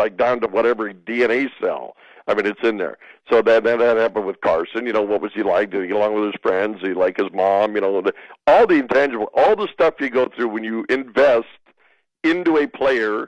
like down to whatever DNA cell. I mean, it's in there. So that happened with Carson. What was he like? Did he get along with his friends? Did he like his mom? All the intangible, all the stuff you go through when you invest into a player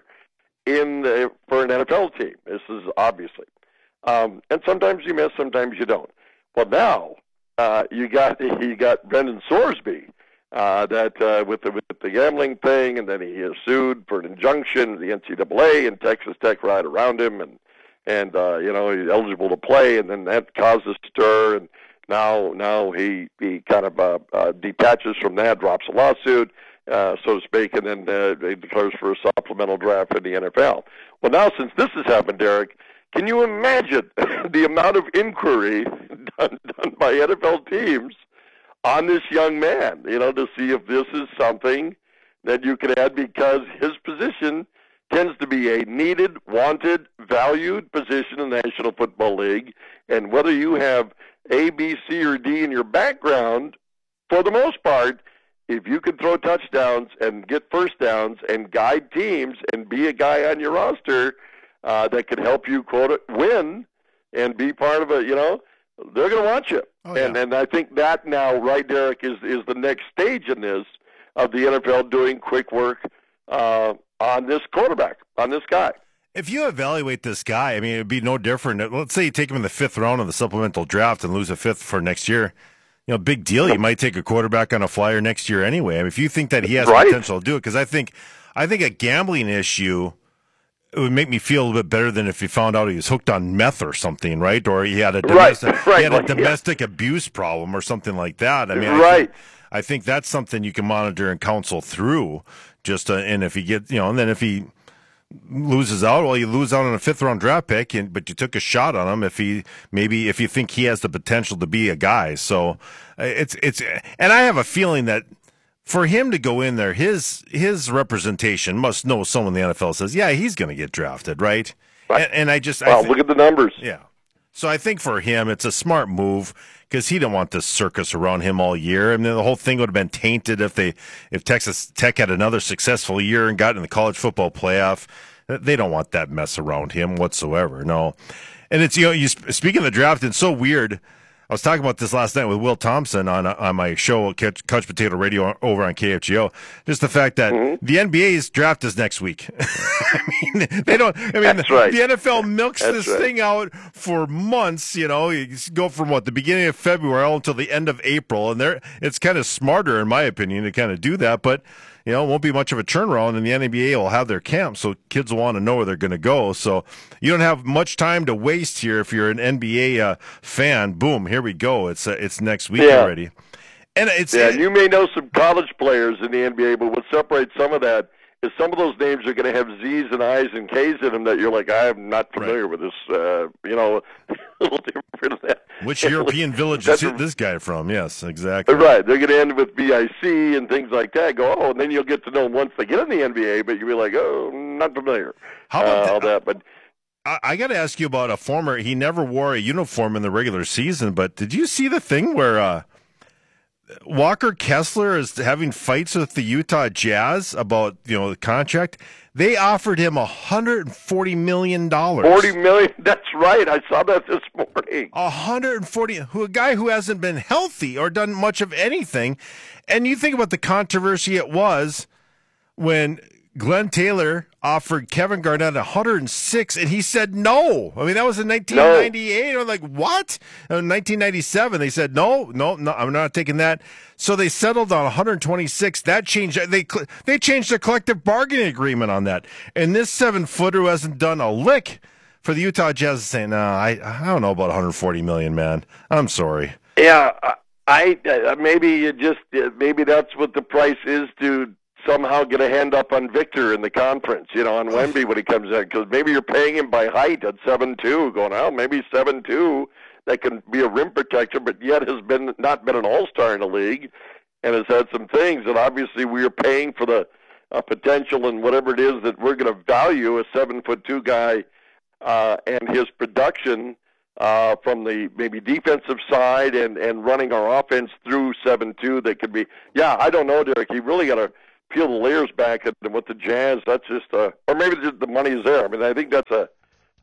for an NFL team. This is obviously. And sometimes you miss, sometimes you don't. Well, now you got Brendan Sorsby with the gambling thing, and then he is sued for an injunction, the NCAA and Texas Tech right around him, and he's eligible to play, and then that causes stir, and now he kind of detaches from that, drops a lawsuit, so to speak, and then he declares for a supplemental draft in the NFL. Well, now since this has happened, Derek, can you imagine the amount of inquiry done by NFL teams on this young man, to see if this is something that you can add, because his position tends to be a needed, wanted, valued position in the National Football League, and whether you have A, B, C, or D in your background, for the most part, if you can throw touchdowns and get first downs and guide teams and be a guy on your roster that can help you, quote, win and be part of they're going to want you. Oh, yeah. And I think that now, right, Derek, is the next stage in this of the NFL doing quick work on this quarterback, on this guy. If you evaluate this guy, I mean, it'd be no different. Let's say you take him in the 5th round of the supplemental draft and lose a 5th for next year. Big deal. You might take a quarterback on a flyer next year anyway. I mean, if you think that he has potential to do it, because I think a gambling issue, it would make me feel a little bit better than if you found out he was hooked on meth or something, right? Or he had a domestic abuse problem or something like that. I mean, I think that's something you can monitor and counsel through. And if he and then if he loses out, well, you lose out on a 5th round draft pick, but you took a shot on him if you think he has the potential to be a guy. So it's and I have a feeling that for him to go in there, his representation must know someone in the NFL says, yeah, he's going to get drafted, right? And look at the numbers. Yeah. So I think for him, it's a smart move because he didn't want this circus around him all year. I mean, the whole thing would have been tainted if Texas Tech had another successful year and got in the college football playoff. They don't want that mess around him whatsoever. No. And it's, speaking of the draft, it's so weird. I was talking about this last night with Will Thompson on my show, Couch Potato Radio, over on KFGO. Just the fact that the NBA's draft is next week. I mean, they don't. I mean, That's right. The NFL milks this thing out for months. You go from the beginning of February all until the end of April, and it's kind of smarter, in my opinion, to kind of do that. But it won't be much of a turnaround, and the NBA will have their camp, so kids will want to know where they're going to go. So you don't have much time to waste here if you're an NBA fan. Boom, here we go. It's next week already. And you may know some college players in the NBA, but what separates some of that is some of those names are going to have Z's and I's and K's in them that you're like, I'm not familiar with this, a little different than that. Which European village is this guy from? Yes, exactly. Right. They're going to end with BIC and things like that. And then you'll get to know them once they get in the NBA, but you'll be like, not familiar. How about all that? But I got to ask you about he never wore a uniform in the regular season, but did you see the thing where Walker Kessler is having fights with the Utah Jazz about the contract? They offered him $140 million. $40 million. That's right. I saw that this morning. A guy who hasn't been healthy or done much of anything. And you think about the controversy it was when Glenn Taylor offered Kevin Garnett $106, and he said no. I mean, that was in 1998. No. I'm like, what? In 1997, they said no, I'm not taking that. So they settled on 126. That changed. They changed the collective bargaining agreement on that. And this 7-footer who hasn't done a lick for the Utah Jazz is saying, no, I don't know about $140 million, man. I'm sorry. Yeah, maybe that's what the price is to somehow get a hand up on Victor in the conference, on Wemby when he comes in, because maybe you're paying him by height at 7'2", going, maybe 7'2", that can be a rim protector, but yet has not been an all-star in the league and has had some things, and obviously we are paying for the potential and whatever it is that we're going to value a 7'2" guy and his production from the maybe defensive side and running our offense through 7'2", that could be, I don't know, Derek, you really got to peel the layers back and with the Jazz, that's just or maybe just the money is there. I mean, I think that's a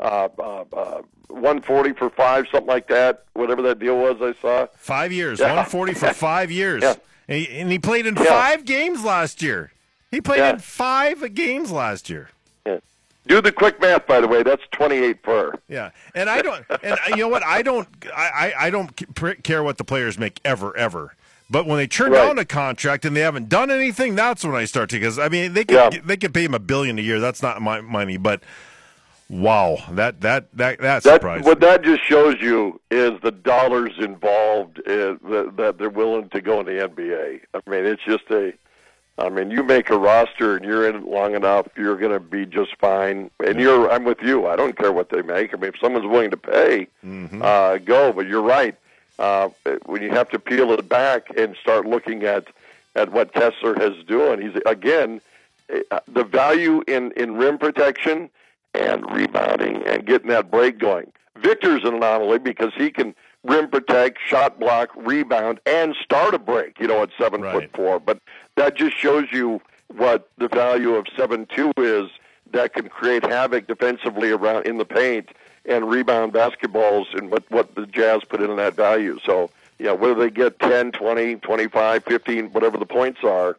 140 for 5, something like that. Whatever that deal was, I saw 5 years, 140 for 5 years, and he played in 5 games last year. He played in 5 games last year. Yeah. Do the quick math, by the way. That's 28 per. Yeah, and I don't. And you know what? I don't care what the players make ever. But when they turn down a contract and they haven't done anything, that's when I start to. Because I mean, they could pay him $1 billion a year. That's not my money, but. Wow, that surprised what that just shows you is the dollars involved that they're willing to go in the NBA. I mean, it's just you make a roster and you're in it long enough, you're going to be just fine. And I'm with you. I don't care what they make. I mean, if someone's willing to pay, go. But you're right. When you have to peel it back and start looking at what Kessler has doing, he's again the value in rim protection and rebounding and getting that break going. Victor's an anomaly because he can rim protect, shot block, rebound, and start a break, at 7'4". But that just shows you what the value of 7'2" is, that can create havoc defensively around in the paint and rebound basketballs, and what the Jazz put into that value. So, whether they get 10, 20, 25, 15, whatever the points are,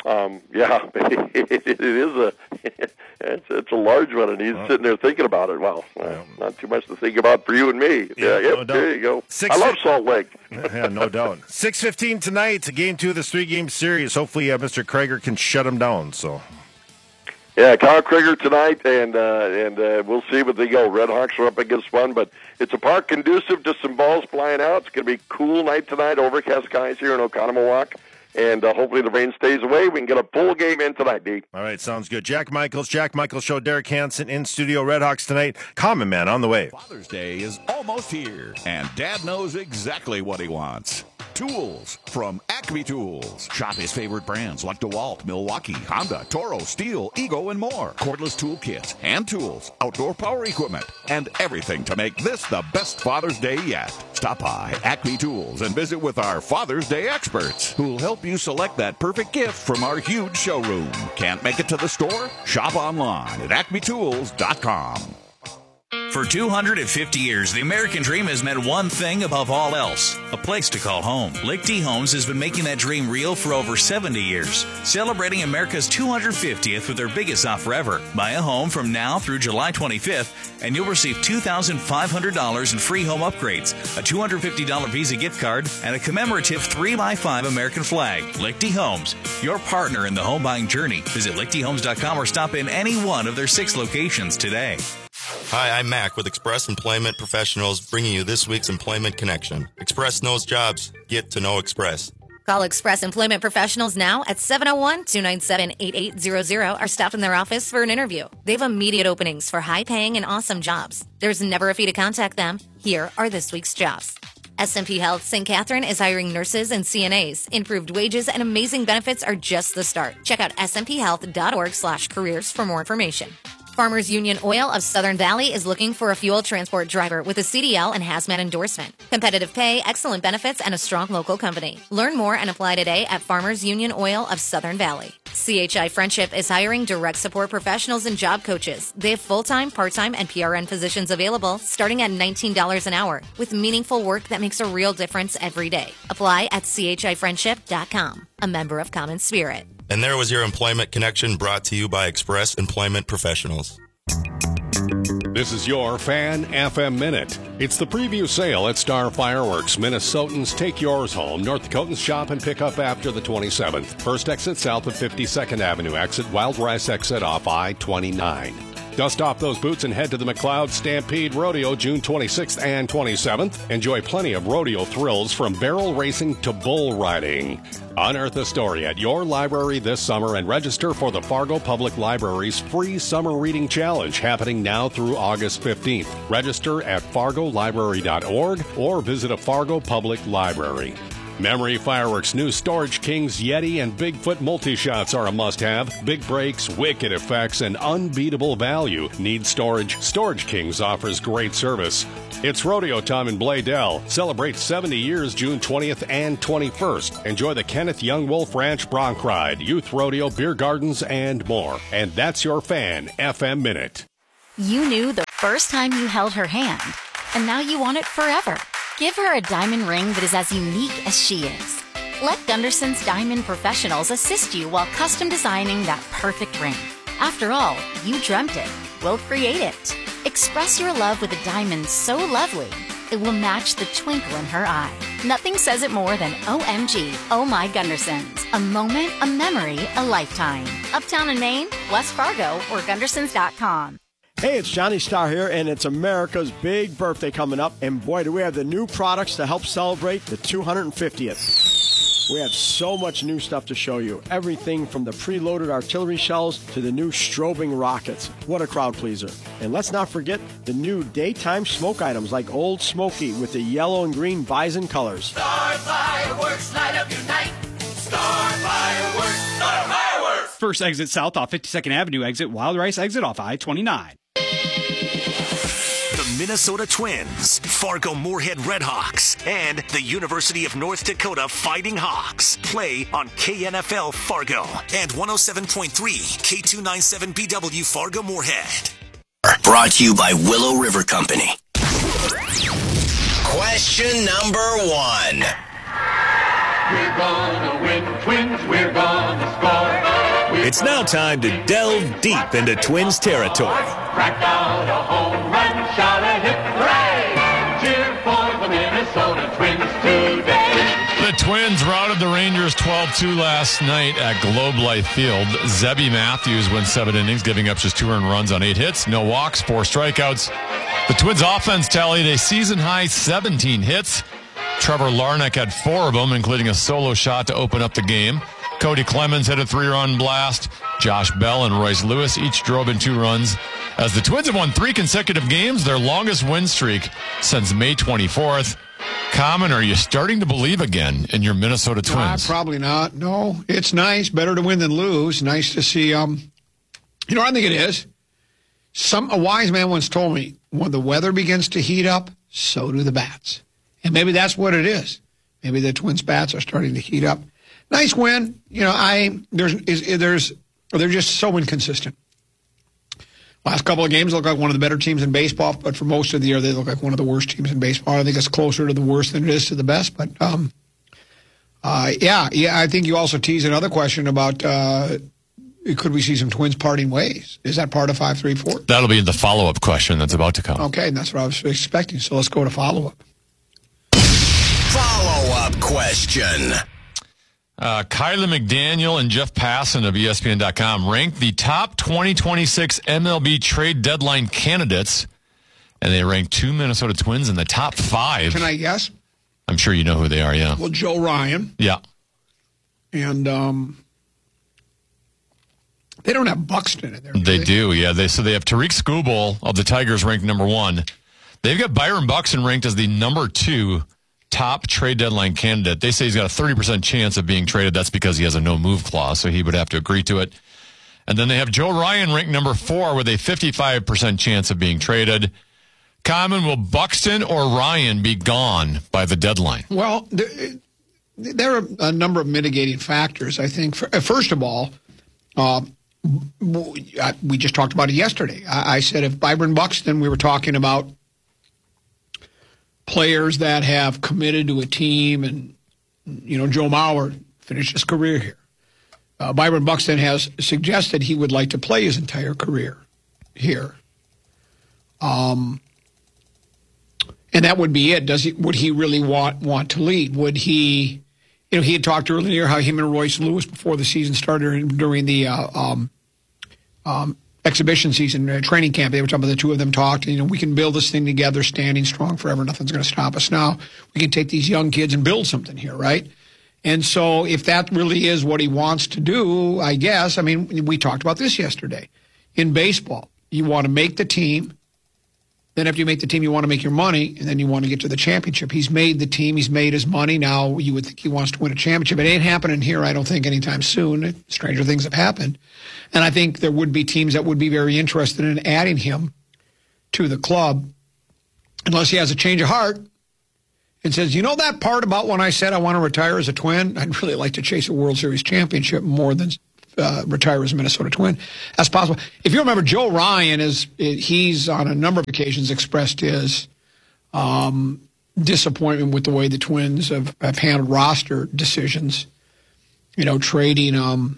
it's a large one, and he's sitting there thinking about it. Well, not too much to think about for you and me. No there you go. I love Salt Lake. Yeah, no doubt. 6:15 tonight, Game 2 of this 3-game series. Hopefully, Mr. Krager can shut him down. So. Yeah, Kyle Krager tonight, and we'll see what they go. Red Hawks are up against one, but it's a park conducive to some balls flying out. It's going to be a cool night tonight, overcast skies here in Oconomowoc. And hopefully the rain stays away. We can get a full game in tonight, D. All right, sounds good. Jack Michaels Show, Derek Hansen in studio. Red Hawks tonight. Common Man on the way. Father's Day is almost here, and Dad knows exactly what he wants. Tools from Acme Tools. Shop his favorite brands like DeWalt, Milwaukee, Honda, Toro, Steel, Ego, and more. Cordless tool kits, hand tools, outdoor power equipment, and everything to make this the best Father's Day yet. Stop by Acme Tools and visit with our Father's Day experts who'll help you select that perfect gift from our huge showroom. Can't make it to the store? Shop online at acmetools.com. For 250 years, the American dream has meant one thing above all else: a place to call home. Lichty Homes has been making that dream real for over 70 years, celebrating America's 250th with their biggest offer ever. Buy a home from now through July 25th, and you'll receive $2,500 in free home upgrades, a $250 Visa gift card, and a commemorative 3x5 American flag. Lichty Homes, your partner in the home buying journey. Visit lichtyhomes.com or stop in any one of their 6 locations today. Hi, I'm Mac with Express Employment Professionals, bringing you this week's Employment Connection. Express knows jobs. Get to know Express. Call Express Employment Professionals now at 701-297-8800 or stop in their office for an interview. They have immediate openings for high-paying and awesome jobs. There's never a fee to contact them. Here are this week's jobs. SMP Health St. Catherine is hiring nurses and CNAs. Improved wages and amazing benefits are just the start. Check out smphealth.org/careers for more information. Farmers Union Oil of Southern Valley is looking for a fuel transport driver with a CDL and hazmat endorsement. Competitive pay, excellent benefits, and a strong local company. Learn more and apply today at Farmers Union Oil of Southern Valley. CHI Friendship is hiring direct support professionals and job coaches. They have full-time, part-time, and PRN positions available starting at $19 an hour with meaningful work that makes a real difference every day. Apply at chifriendship.com, a member of Common Spirit. And there was your Employment Connection, brought to you by Express Employment Professionals. This is your Fan FM Minute. It's the preview sale at Star Fireworks. Minnesotans, take yours home. North Dakotans, shop and pick up after the 27th. First exit south of 52nd Avenue exit, Wild Rice exit off I-29. Dust off those boots and head to the McLeod Stampede Rodeo June 26th and 27th. Enjoy plenty of rodeo thrills from barrel racing to bull riding. Unearth a story at your library this summer and register for the Fargo Public Library's free Summer Reading Challenge happening now through August 15th. Register at fargolibrary.org or visit a Fargo Public Library. Memory Fireworks' new Storage Kings Yeti and Bigfoot multi-shots are a must-have. Big breaks, wicked effects, and unbeatable value. Need storage? Storage Kings offers great service. It's rodeo time in Bladell. Celebrate 70 years June 20th and 21st. Enjoy the Kenneth Young Wolf Ranch Bronc Ride, Youth Rodeo, Beer Gardens, and more. And that's your Fan FM Minute. You knew the first time you held her hand, and now you want it forever. Give her a diamond ring that is as unique as she is. Let Gunderson's Diamond Professionals assist you while custom designing that perfect ring. After all, you dreamt it. We'll create it. Express your love with a diamond so lovely, it will match the twinkle in her eye. Nothing says it more than OMG, Oh My Gundersons. A moment, a memory, a lifetime. Uptown in Maine, West Fargo, or Gundersons.com. Hey, it's Johnny Starr here, and it's America's big birthday coming up. And boy, do we have the new products to help celebrate the 250th. We have so much new stuff to show you. Everything from the preloaded artillery shells to the new strobing rockets. What a crowd pleaser. And let's not forget the new daytime smoke items like Old Smoky with the yellow and green bison colors. Star Fireworks, light up your night. Star Fireworks, Star Fireworks. First exit south off 52nd Avenue exit, Wild Rice exit off I-29. The Minnesota Twins, Fargo Moorhead Redhawks, and the University of North Dakota Fighting Hawks play on KNFL Fargo and 107.3 K297BW Fargo Moorhead. Brought to you by Willow River Company. Question number 1. We're gonna win, Twins, we're gonna score. It's now time to delve deep into Twins territory. Crack out a home run, shout a hip hooray! Cheer for the Minnesota Twins today. The Twins routed the Rangers 12-2 last night at Globe Life Field. Zebby Matthews went 7 innings, giving up just 2 earned runs on 8 hits, no walks, 4 strikeouts. The Twins offense tallied a season-high 17 hits. Trevor Larnach had 4 of them, including a solo shot to open up the game. Cody Clemens hit a 3-run blast. Josh Bell and Royce Lewis each drove in 2 runs. As the Twins have won 3 consecutive games, their longest win streak since May 24th. Common, are you starting to believe again in your Minnesota Twins? Probably not. No, it's nice. Better to win than lose. Nice to see. I think it is. A wise man once told me, when the weather begins to heat up, so do the bats. And maybe that's what it is. Maybe the Twins' bats are starting to heat up. Nice win. They're just so inconsistent. Last couple of games look like one of the better teams in baseball, but for most of the year they look like one of the worst teams in baseball. I think it's closer to the worst than it is to the best. But I think you also teased another question about could we see some Twins parting ways? Is that part of 5-3-4? That'll be the follow-up question that's about to come. Okay, and that's what I was expecting. So let's go to follow-up. Follow-up question. Kyler McDaniel and Jeff Passan of ESPN.com ranked the top 2026 MLB trade deadline candidates, and they ranked 2 Minnesota Twins in the top 5. Can I guess? I'm sure you know who they are, yeah. Well, Joe Ryan. Yeah. And they don't have Buxton in there. They do, yeah. They have Tariq Skubal of the Tigers ranked number 1. They've got Byron Buxton ranked as the number 2 top trade deadline candidate. They say he's got a 30% chance of being traded. That's because he has a no-move clause, so he would have to agree to it. And then they have Joe Ryan ranked number 4 with a 55% chance of being traded. Common, will Buxton or Ryan be gone by the deadline? Well, there are a number of mitigating factors, I think. First of all, we just talked about it yesterday. I said if Byron Buxton, we were talking about players that have committed to a team, and Joe Mauer finished his career here. Byron Buxton has suggested he would like to play his entire career here, and that would be it. Would he really want to lead? Would he? He had talked earlier how him and Royce Lewis before the season started during the exhibition season, training camp, they were talking about the two of them talked, we can build this thing together, standing strong forever. Nothing's going to stop us now. We can take these young kids and build something here, right? And so if that really is what he wants to do, I guess, we talked about this yesterday. In baseball, you want to make the team, Then after you make the team, you want to make your money, and then you want to get to the championship. He's made the team. He's made his money. Now you would think he wants to win a championship. It ain't happening here, I don't think, anytime soon. Stranger things have happened. And I think there would be teams that would be very interested in adding him to the club unless he has a change of heart and says, you know that part about when I said I want to retire as a Twin? I'd really like to chase a World Series championship more than retire as a Minnesota Twin. That's possible. If you remember, Joe Ryan, he's on a number of occasions expressed his disappointment with the way the Twins have handled roster decisions. Trading,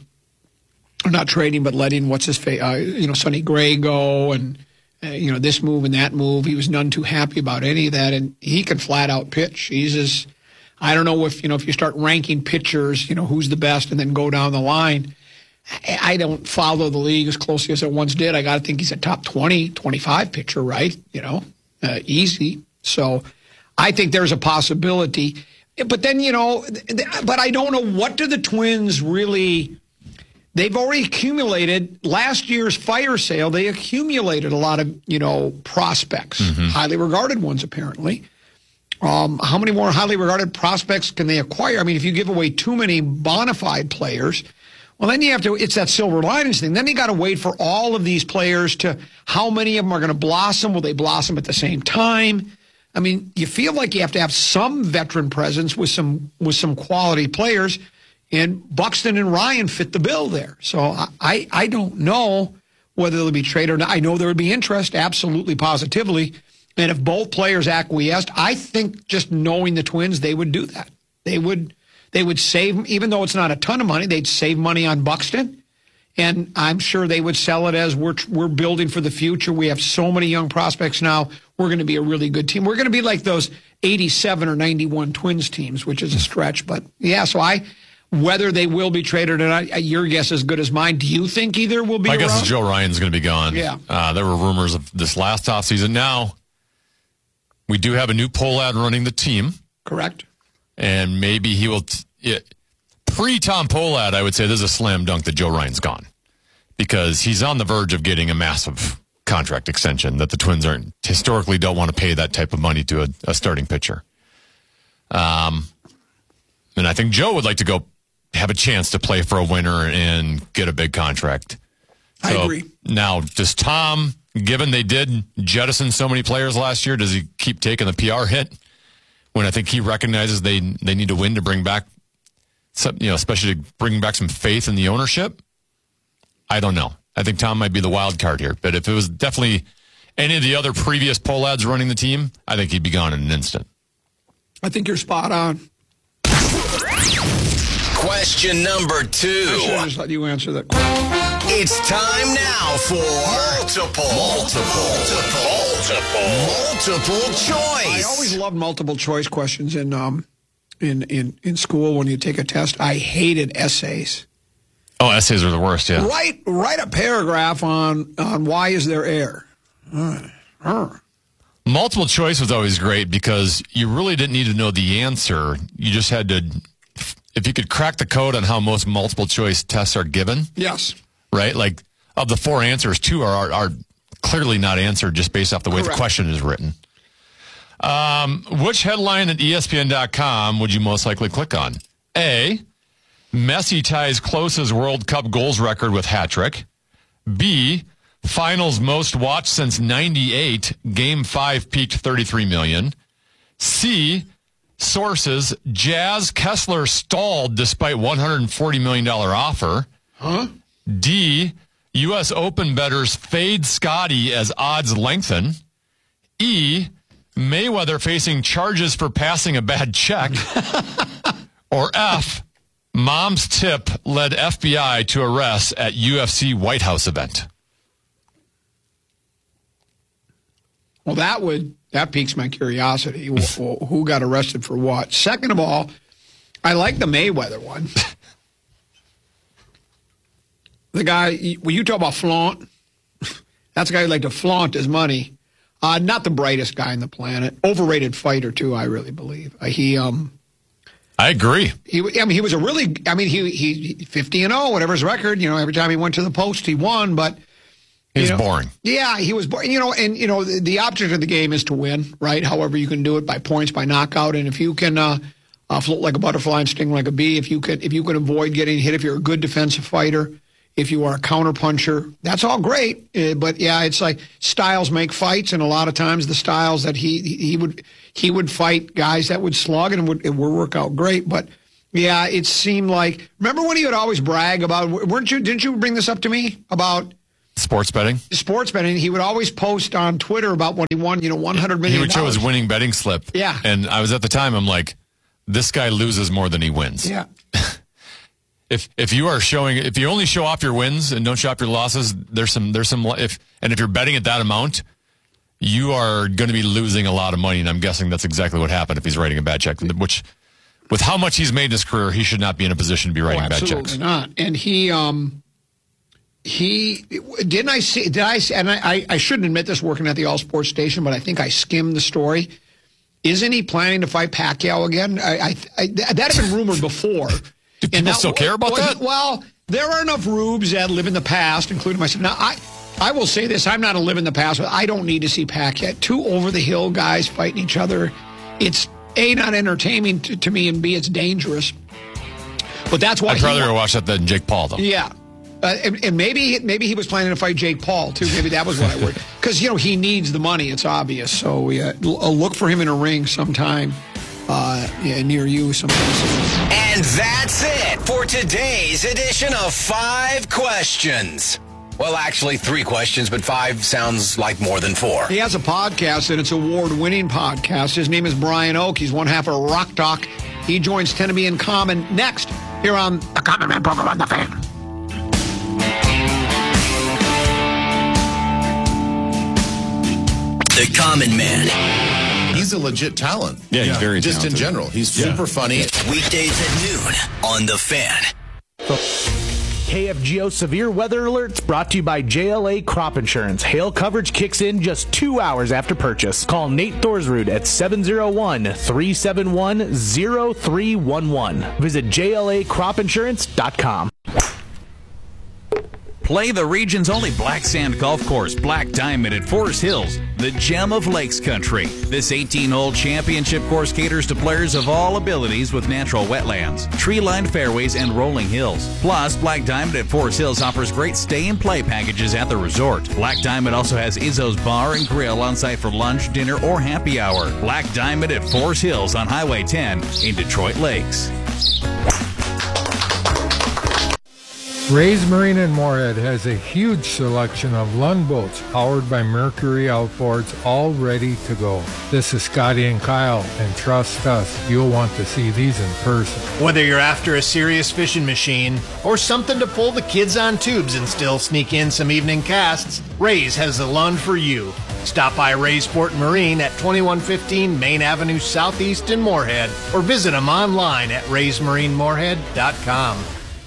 not trading, but letting Sonny Gray go and, this move and that move. He was none too happy about any of that, and he can flat out pitch. I don't know if you start ranking pitchers, who's the best and then go down the line. I don't follow the league as closely as I once did. I got to think he's a top 20, 25 pitcher, right? Easy. So I think there's a possibility. But then, but I don't know, what do the Twins really, they've already accumulated, last year's fire sale, they accumulated a lot of, prospects, highly regarded ones apparently. How many more highly regarded prospects can they acquire? I mean, if you give away too many bona fide players, well, then you have to, it's that silver linings thing. Then you got to wait for all of these players to, how many of them are going to blossom? Will they blossom at the same time? I mean, you feel like you have to have some veteran presence with some quality players, and Buxton and Ryan fit the bill there. So I don't know whether they'll be traded or not. I know there would be interest, absolutely, positively. And if both players acquiesced, I think just knowing the Twins, they would do that. They would save, even though it's not a ton of money, they'd save money on Buxton. And I'm sure they would sell it as we're building for the future. We have so many young prospects now. We're going to be a really good team. We're going to be like those 87 or 91 Twins teams, which is a stretch. But, yeah, so whether they will be traded or not, your guess is as good as mine. Do you think either will be My around? guess is Joe Ryan's going to be gone. Yeah. There were rumors of this last offseason. Now, we do have a new Pohlad running the team. Correct. And maybe he will... Pre-Tom Pohlad, I would say this is a slam dunk that Joe Ryan's gone, because he's on the verge of getting a massive contract extension that the Twins historically don't want to pay that type of money to a starting pitcher. And I think Joe would like to go have a chance to play for a winner and get a big contract. I agree. Now, does Tom, given they did jettison so many players last year, does he keep taking the PR hit when I think he recognizes they need to win to bring back, especially to bring back some faith in the ownership? I don't know. I think Tom might be the wild card here. But if it was definitely any of the other previous Pohlads running the team, I think he'd be gone in an instant. I think you're spot on. Question number 2. I should have just let you answer that question. It's time now for multiple choice. I always loved multiple choice questions in school when you take a test. I hated essays. Oh, essays are the worst, yeah. Write a paragraph on why is there air. Multiple choice was always great because you really didn't need to know the answer. You just had to, if you could crack the code on how most multiple choice tests are given. Yes. Right? Like, of the 4 answers, 2 are clearly not answered just based off the way the question is written. Which headline at ESPN.com would you most likely click on? A, Messi ties Klose's World Cup goals record with hat trick. B, finals most watched since 98. Game 5 peaked 33 million. C, sources, Jazz Kessler stalled despite $140 million offer. Huh? D, U.S. Open bettors fade Scotty as odds lengthen. E, Mayweather facing charges for passing a bad check. Or F, mom's tip led FBI to arrest at UFC White House event. Well, that piques my curiosity. Who got arrested for what? Second of all, I like the Mayweather one. The guy, when you talk about flaunt, that's a guy who like to flaunt his money. Not the brightest guy on the planet. Overrated fighter, too, I really believe. I agree. He was a really, he 50-0, whatever his record. Every time he went to the post, he won. But, He's boring. Yeah, he was boring. The object of the game is to win, right? However, you can do it by points, by knockout, and if you can float like a butterfly and sting like a bee, if you can avoid getting hit, if you're a good defensive fighter, if you are a counterpuncher, that's all great. But yeah, it's like styles make fights, and a lot of times the styles that he would fight guys that would slug and it would work out great, but. Yeah, it seemed like. Remember when he would always brag about? Didn't you bring this up to me about sports betting? Sports betting. He would always post on Twitter about what he won. $100 million. He would show his winning betting slip. Yeah, and I was at the time. I'm like, this guy loses more than he wins. Yeah. If you only show off your wins and don't show off your losses, there's some. If you're betting at that amount, you are going to be losing a lot of money. And I'm guessing that's exactly what happened if he's writing a bad check, which. With how much he's made in his career, he should not be in a position to be writing bad checks. Absolutely not. And he didn't I see? Did I? And I shouldn't admit this working at the All Sports station, but I think I skimmed the story. Isn't he planning to fight Pacquiao again? That had been rumored before. Do people still care about that? Well, there are enough rubes that live in the past, including myself. Now, I will say this: I'm not a live in the past, but I don't need to see Pacquiao. Two over the hill guys fighting each other. It's A, not entertaining to me, and B, it's dangerous. But that's why I'd rather watch that than Jake Paul, though. Yeah. And maybe he was planning to fight Jake Paul, too. Maybe that was what I worried. Because, he needs the money. It's obvious. So look for him in a ring sometime near you sometime. And that's it for today's edition of 5 Questions. Well, actually, 3 questions, but 5 sounds like more than 4. He has a podcast, and it's an award-winning podcast. His name is Brian Oak. He's one half of Rock Talk. He joins 10 to be in Common next here on the Common Man program on The Fan. The Common Man. He's a legit talent. Yeah, he's very just talented. in general. He's super funny. Weekdays at noon on The Fan. KFGO Severe Weather Alerts brought to you by JLA Crop Insurance. Hail coverage kicks in just 2 hours after purchase. Call Nate Thorsrud at 701-371-0311. Visit JLACropInsurance.com. Play the region's only black sand golf course, Black Diamond at Forest Hills, the gem of Lakes Country. This 18-hole championship course caters to players of all abilities with natural wetlands, tree-lined fairways, and rolling hills. Plus, Black Diamond at Forest Hills offers great stay-and-play packages at the resort. Black Diamond also has Izzo's Bar and Grill on site for lunch, dinner, or happy hour. Black Diamond at Forest Hills on Highway 10 in Detroit Lakes. Ray's Marine in Moorhead has a huge selection of Lund boats powered by Mercury Outboards, all ready to go. This is Scotty and Kyle, and trust us, you'll want to see these in person. Whether you're after a serious fishing machine or something to pull the kids on tubes and still sneak in some evening casts, Ray's has the Lund for you. Stop by Ray's Sport and Marine at 2115 Main Avenue Southeast in Moorhead, or visit them online at raysmarinemoorhead.com.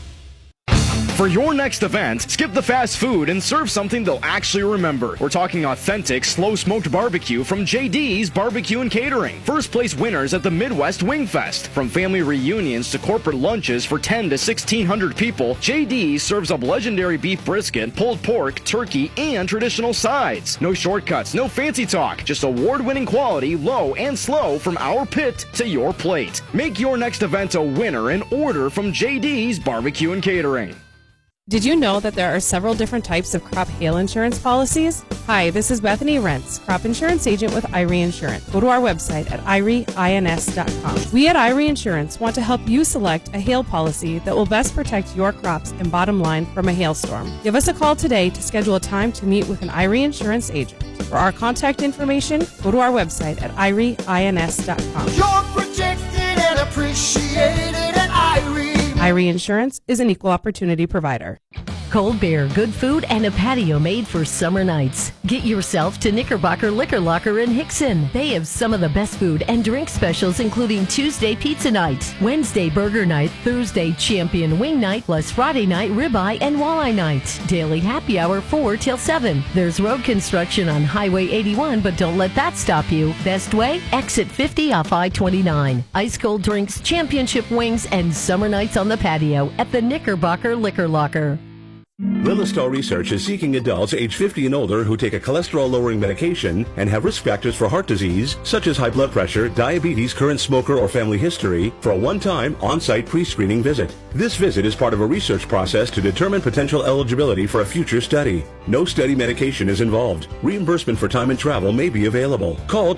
For your next event, skip the fast food and serve something they'll actually remember. We're talking authentic, slow-smoked barbecue from JD's Barbecue and Catering. First place winners at the Midwest Wing Fest. From family reunions to corporate lunches for 10 to 1,600 people, JD's serves up legendary beef brisket, pulled pork, turkey, and traditional sides. No shortcuts, no fancy talk, just award-winning quality, low and slow from our pit to your plate. Make your next event a winner and order from JD's Barbecue and Catering. Did you know that there are several different types of crop hail insurance policies? Hi, this is Bethany Rentz, crop insurance agent with IRE Insurance. Go to our website at IREINS.com. We at IRE Insurance want to help you select a hail policy that will best protect your crops and bottom line from a hailstorm. Give us a call today to schedule a time to meet with an IRE Insurance agent. For our contact information, go to our website at IREINS.com. You're protected and appreciated at IRE. IRE Insurance is an equal opportunity provider. Cold Beer, good food, and a patio made for summer nights. Get yourself to Knickerbocker Liquor Locker in Hickson. They have some of the best food and drink specials, including Tuesday Pizza Night, Wednesday Burger Night, Thursday Champion Wing Night, plus Friday Night Ribeye and Walleye Night. Daily happy hour 4 till 7. There's road construction on Highway 81, but don't let that stop you. Best way? Exit 50 off I-29. Ice cold drinks, championship wings, and summer nights on the patio at the Knickerbocker Liquor Locker. Lilistow Research is seeking adults age 50 and older who take a cholesterol-lowering medication and have risk factors for heart disease, such as high blood pressure, diabetes, current smoker, or family history, for a one-time on-site pre-screening visit. This visit is part of a research process to determine potential eligibility for a future study. No study medication is involved. Reimbursement for time and travel may be available. Call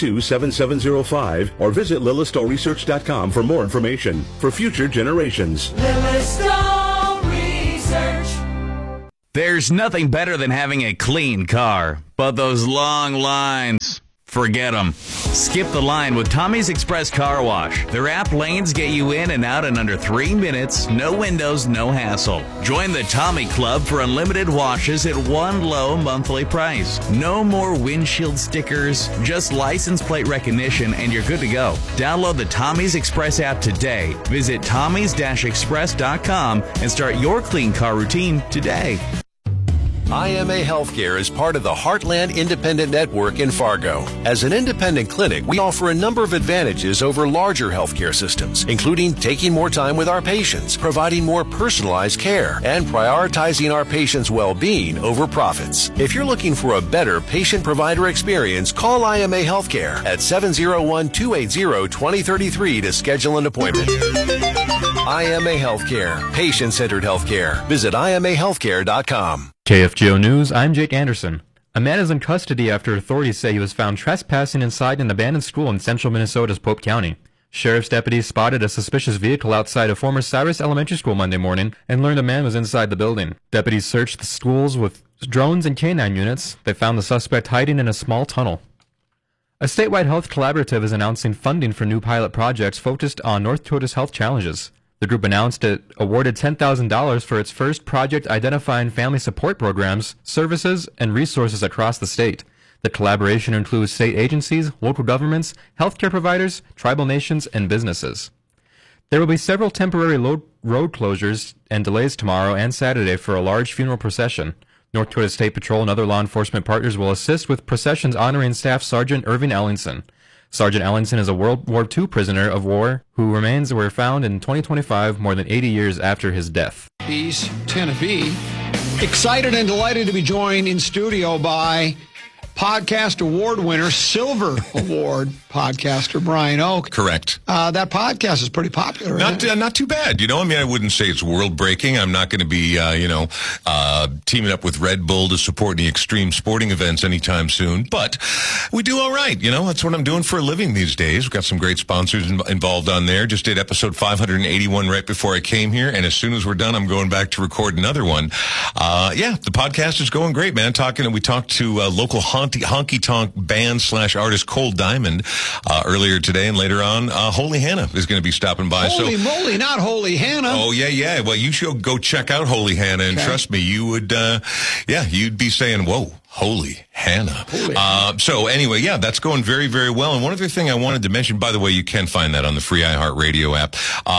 232-7705 or visit lilistowresearch.com for more information. For future generations. Lilistow Research. There's nothing better than having a clean car, but those long lines, forget them. Skip the line with Tommy's Express Car Wash. Their app lanes get you in and out in under 3 minutes, no windows, no hassle. Join the Tommy Club for unlimited washes at one low monthly price. No more windshield stickers, just license plate recognition, and you're good to go. Download the Tommy's Express app today. Visit tommys-express.com and start your clean car routine today. IMA Healthcare is part of the Heartland Independent Network in Fargo. As an independent clinic, we offer a number of advantages over larger healthcare systems, including taking more time with our patients, providing more personalized care, and prioritizing our patients' well-being over profits. If you're looking for a better patient-provider experience, call IMA Healthcare at 701-280-2033 to schedule an appointment. IMA Healthcare, patient-centered healthcare. Visit IMAHealthcare.com. KFGO News, I'm Jake Anderson. A man is in custody after authorities say he was found trespassing inside an abandoned school in central Minnesota's Pope County. Sheriff's deputies spotted a suspicious vehicle outside a former Cyrus Elementary School Monday morning and learned a man was inside the building. Deputies searched the schools with drones and canine units. They found the suspect hiding in a small tunnel. A statewide health collaborative is announcing funding for new pilot projects focused on North Dakota's health challenges. The group announced it awarded $10,000 for its first project identifying family support programs, services, and resources across the state. The collaboration includes state agencies, local governments, healthcare providers, tribal nations, and businesses. There will be several temporary road closures and delays tomorrow and Saturday for a large funeral procession. North Dakota State Patrol and other law enforcement partners will assist with processions honoring Staff Sergeant Irving Ellingson. Sergeant Ellingson is a World War II prisoner of war whose remains were found in 2025, more than 80 years after his death. East Tennessee. Excited and delighted to be joined in studio by podcast award winner, Silver Award podcaster Brian Oak. Correct. That podcast is pretty popular. Not too bad. I wouldn't say it's world breaking. I'm not going to be, teaming up with Red Bull to support the extreme sporting events anytime soon. But we do all right. That's what I'm doing for a living these days. We've got some great sponsors involved on there. Just did episode 581 right before I came here. And as soon as we're done, I'm going back to record another one. The podcast is going great, man. We talked to local honky tonk band / artist Cole Diamond earlier today, and later on Holy Hannah is going to be stopping by. Holy moly, not Holy Hannah. Oh yeah. Well, you should go check out Holy Hannah, and trust me, you would you'd be saying, whoa, Holy Hannah. So anyway, that's going very, very well. And one other thing I wanted to mention, by the way, you can find that on the free iHeartRadio app.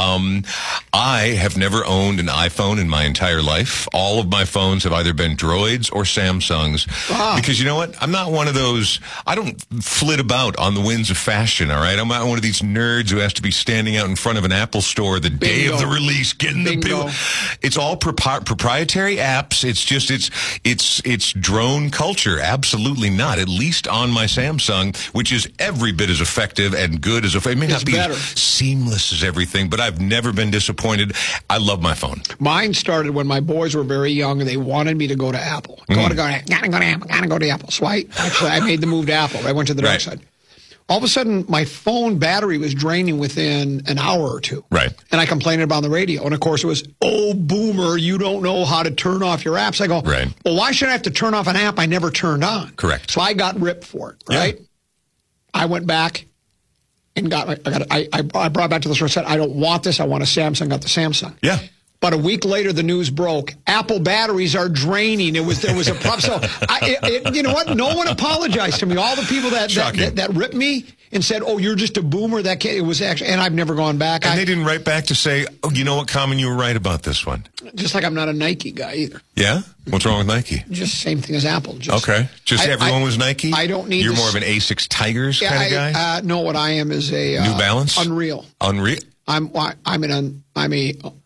I have never owned an iPhone in my entire life. All of my phones have either been Droids or Samsungs. Because you know what? I'm not one of those, I don't flit about on the winds of fashion, all right? I'm not one of these nerds who has to be standing out in front of an Apple store the day of the release, getting the bill. It's all proprietary apps. It's just, it's drone culture. Absolutely not. At least on my Samsung, which is every bit as effective and good as it may not be as seamless as everything, but I've never been disappointed. I love my phone. Mine started when my boys were very young and they wanted me to go to Apple. Gotta go to Apple. So I made the move to Apple. I went to the dark side. All of a sudden, my phone battery was draining within an hour or two. Right. And I complained about it on the radio. And, of course, it was, oh, boomer, you don't know how to turn off your apps. I go, well, why should I have to turn off an app I never turned on? Correct. So I got ripped for it, right? Yeah. I went back and I brought back to the store and said, I don't want this. I want a Samsung. Got the Samsung. Yeah. But a week later, the news broke. Apple batteries are draining. There was a problem. So, you know what? No one apologized to me. All the people that ripped me and said, "Oh, you're just a boomer." That kid, it was actually, and I've never gone back. And they didn't write back to say, "Oh, you know what, Common, you were right about this one." Just like I'm not a Nike guy either. Yeah, what's wrong with Nike? Just same thing as Apple. Everyone was Nike. I don't need. You're more of an Asics Tigers kind of guy. No, what I am is a New Balance, Unreal. Unreal. I'm a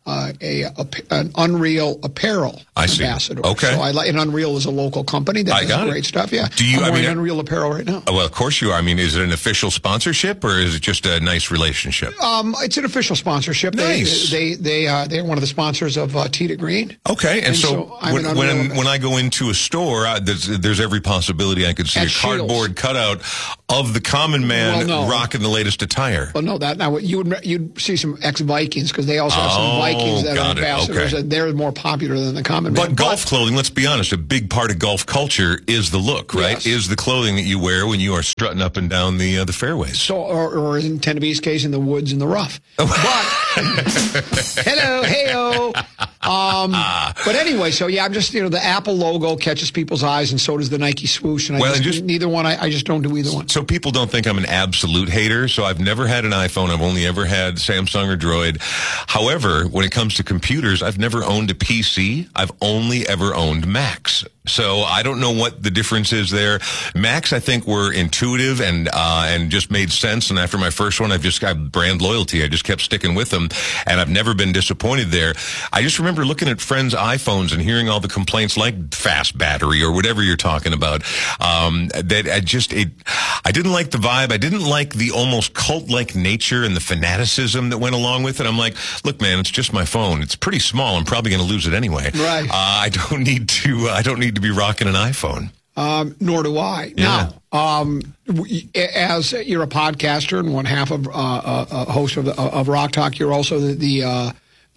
an Unreal apparel ambassador. Okay. So and Unreal is a local company that does great stuff. Yeah. I'm wearing Unreal apparel right now. Well, of course you are. I mean, is it an official sponsorship or is it just a nice relationship? It's an official sponsorship. Nice. They're one of the sponsors of Tee to Green. Okay. And so when I go into a store, there's every possibility I could see a cardboard cutout of the common man rocking the latest attire. Well, no, you'd see some ex-Vikings because they also have some Vikings that are ambassadors. Okay. They're more popular than the common man. But golf clothing, let's be honest, a big part of golf culture is the look, right? Yes. Is the clothing that you wear when you are strutting up and down the fairways. So, or in Tennebee's case, in the woods and the rough. But hello, heyo. But anyway, so yeah, I'm just the Apple logo catches people's eyes, and so does the Nike swoosh. And neither one. I just don't do either one. So people don't think I'm an absolute hater. So I've never had an iPhone. I've only ever had Samsung or Droid. However, when it comes to computers, I've never owned a PC. I've only ever owned Macs. So I don't know what the difference is there. Macs, I think, were intuitive and just made sense. And after my first one, I've just got brand loyalty. I just kept sticking with them, and I've never been disappointed there. I just remember looking at friends' iPhones and hearing all the complaints like fast battery or whatever you're talking about. That I didn't like the vibe. I didn't like the almost cult-like nature and the fanaticism that went along with it. I'm like, look, man, it's just my phone. It's pretty small. I'm probably going to lose it anyway. Right. I don't need to be rocking an iPhone. Nor do I. Yeah. Now, as you're a podcaster and one half of a host of Rock Talk, you're also the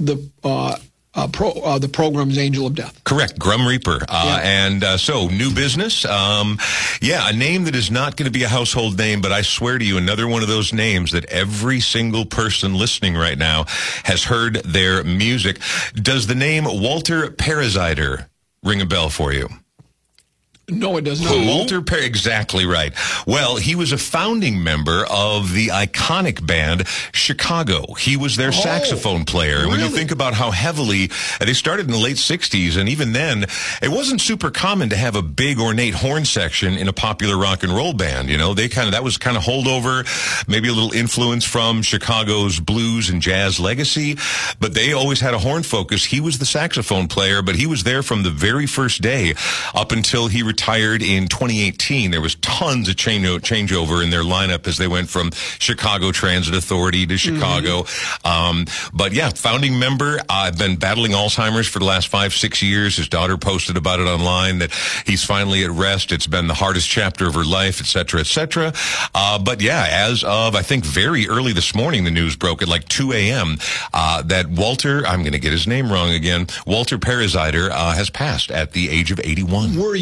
program's Angel of Death. Correct, Grum Reaper. And so, new business. A name that is not going to be a household name, but I swear to you, another one of those names that every single person listening right now has heard their music. Does the name Walter Paraziter ring a bell for you? No, it does not. Walter Perry, exactly right. Well, he was a founding member of the iconic band Chicago. He was their saxophone player. And when you think about how heavily they started in the late 60s, and even then, it wasn't super common to have a big ornate horn section in a popular rock and roll band. That was kind of holdover, maybe a little influence from Chicago's blues and jazz legacy, but they always had a horn focus. He was the saxophone player, but he was there from the very first day up until he retired in 2018. There was tons of changeover in their lineup as they went from Chicago Transit Authority to Chicago. But yeah, founding member. I've been battling Alzheimer's for the last 5-6 years. His daughter posted about it online that he's finally at rest. It's been the hardest chapter of her life, et cetera, et cetera. But yeah, as of, I think, very early this morning, the news broke at like 2 a.m. That Walter, I'm going to get his name wrong again, Walter Paraziter has passed at the age of 81. Were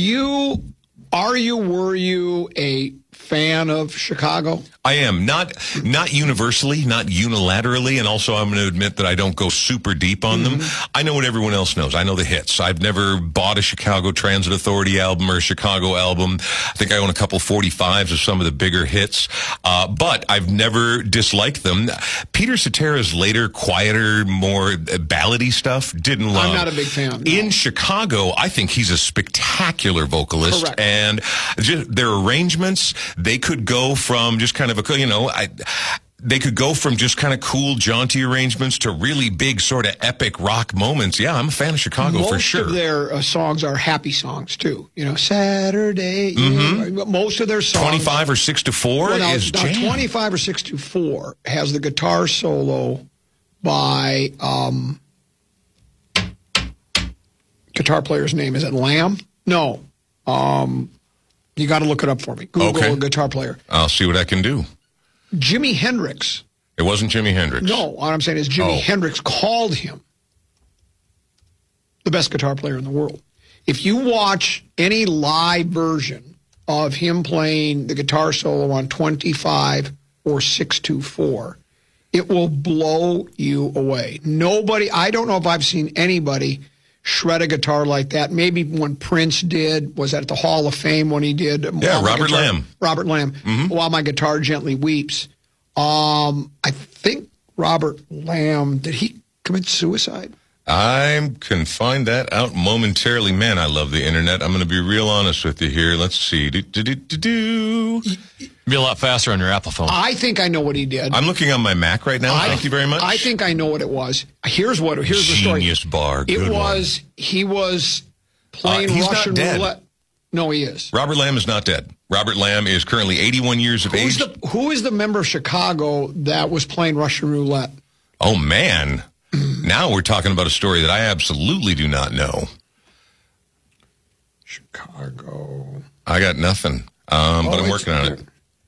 you a fan of Chicago? I am. Not universally, not unilaterally, and also I'm going to admit that I don't go super deep on them. I know what everyone else knows. I know the hits. I've never bought a Chicago Transit Authority album or a Chicago album. I think I own a couple 45s of some of the bigger hits, but I've never disliked them. Peter Cetera's later, quieter, more ballady stuff, didn't love. I'm not a big fan. No. In Chicago, I think he's a spectacular vocalist. Correct. And just their arrangements, they could go from just kind of they could go from just kind of cool, jaunty arrangements to really big, sort of epic rock moments. Yeah, I'm a fan of Chicago for sure. Most of their songs are happy songs, too. Saturday. Most of their songs. 25 or 6 to 4 is jam. 25 or 6 to 4 has the guitar solo by guitar player's name. Is it Lamb? No. You got to look it up for me. Google guitar player. I'll see what I can do. Jimi Hendrix. It wasn't Jimi Hendrix. No, what I'm saying is Jimi Hendrix called him the best guitar player in the world. If you watch any live version of him playing the guitar solo on 25 or 624, it will blow you away. I don't know if I've seen anybody shred a guitar like that. Maybe when Prince was at the Hall of Fame when he did. Yeah, Robert Lamb. Robert Lamb. While My Guitar Gently Weeps. I think Robert Lamb, did he commit suicide? I can find that out momentarily. Man, I love the internet. I'm going to be real honest with you here. Let's see. Be a lot faster on your Apple phone. I think I know what he did. I'm looking on my Mac right now. Thank you very much. I think I know what it was. Here's the story. Genius bar. He was playing he's Russian not dead. roulette. No, he is. Robert Lamb is not dead. Robert Lamb is currently 81 years of age. Who is the member of Chicago that was playing Russian roulette? Oh, man. Now we're talking about a story that I absolutely do not know. Chicago. I got nothing, but I'm working on it.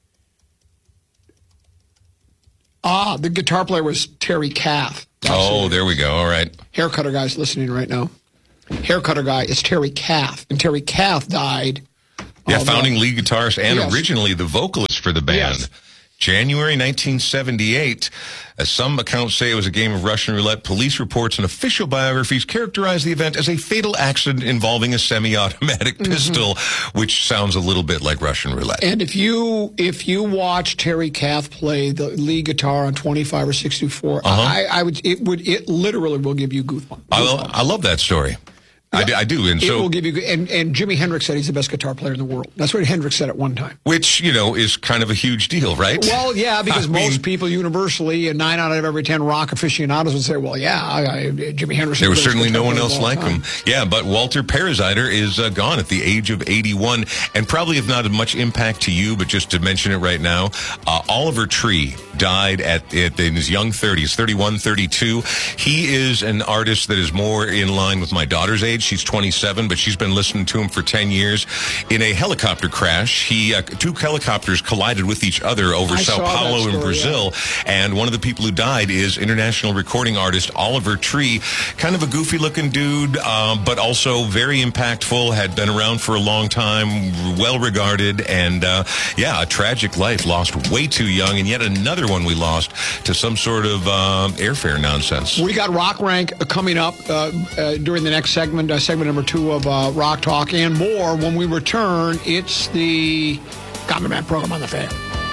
The guitar player was Terry Kath. There we go. All right. Haircutter guy's listening right now. Haircutter guy is Terry Kath, and Terry Kath died. Yeah, founding lead guitarist and Yes. originally the vocalist for the band. Yes. January 1978. As some accounts say, it was a game of Russian roulette. Police reports and official biographies characterize the event as a fatal accident involving a semi-automatic pistol, which sounds a little bit like Russian roulette. And if you watch Terry Kath play the lead guitar on 25 or 64, it literally will give you goosebumps. I love that story. I do. And it so will give you, and Jimi Hendrix said he's the best guitar player in the world. That's what Hendrix said at one time. Which, is kind of a huge deal, right? Well, yeah, because most people universally, and 9 out of every 10 rock aficionados would say, well, yeah, Jimi Hendrix. There was certainly no one else like him. Yeah, but Walter Paraziter is gone at the age of 81, and probably of not much impact to you, but just to mention it right now, Oliver Tree died in his young 30s, 31, 32. He is an artist that is more in line with my daughter's age. She's 27, but she's been listening to him for 10 years. In a helicopter crash, two helicopters collided with each other over Sao Paulo in Brazil, and one of the people who died is international recording artist Oliver Tree. Kind of a goofy-looking dude, but also very impactful, had been around for a long time, well-regarded, and, a tragic life, lost way too young, and yet another one we lost to some sort of airfare nonsense. We got Rock Rank coming up during the next segment number 2 of Rock Talk, and more when we return. It's the Common Man program on the Fan.